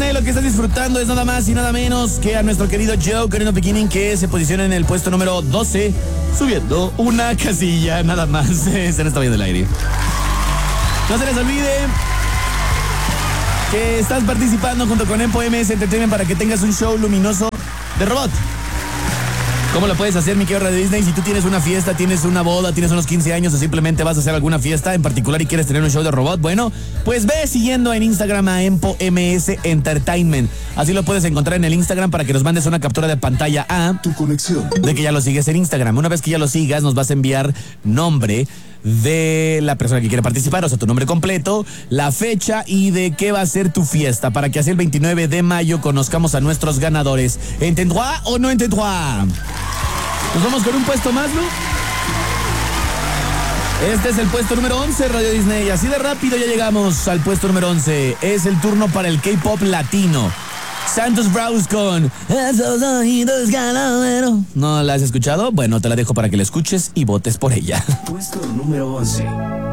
Disney, lo que estás disfrutando es nada más y nada menos que a nuestro querido Joe Corino Bikini, que se posiciona en el puesto número 12, subiendo una casilla, nada más. Se nos está viendo el aire. No se les olvide que estás participando junto con Empo MS Entertainment para que tengas un show luminoso de robot. ¿Cómo lo puedes hacer, mi querido Radio Disney? Si tú tienes una fiesta, tienes una boda, tienes unos 15 años o simplemente vas a hacer alguna fiesta en particular y quieres tener un show de robot, bueno, pues ve siguiendo en Instagram a Empo MS Entertainment. Así lo puedes encontrar en el Instagram para que nos mandes una captura de pantalla a tu conexión de que ya lo sigues en Instagram. Una vez que ya lo sigas, nos vas a enviar nombre de la persona que quiere participar, o sea, tu nombre completo, la fecha y de qué va a ser tu fiesta, para que así el 29 de mayo conozcamos a nuestros ganadores. ¿Entendrá o no entendrá? Nos vamos con un puesto más, ¿no? Este es el puesto número 11, Radio Disney. Así de rápido ya llegamos al puesto número 11. Es el turno para el K-pop latino. Santos Braus con Esos Ojitos Calaveros. ¿No la has escuchado? Bueno, te la dejo para que la escuches y votes por ella. Puesto número 11.